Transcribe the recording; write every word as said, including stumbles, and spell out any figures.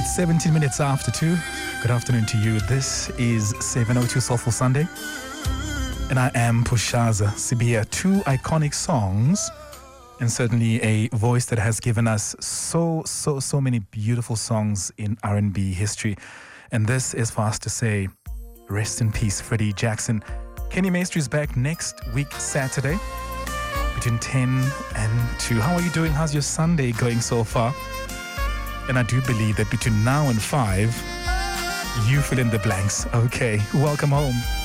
It's seventeen minutes after two. Good afternoon to you. This is seven oh two Soulful Sunday. And I am Pushaza Sibia. Two iconic songs and certainly a voice that has given us so, so, so many beautiful songs in R and B history. And this is for us to say, rest in peace, Freddie Jackson. Kenny Maestri is back next week, Saturday, between ten and two. How are you doing? How's your Sunday going so far? And I do believe that between now and five, you fill in the blanks. Okay, welcome home.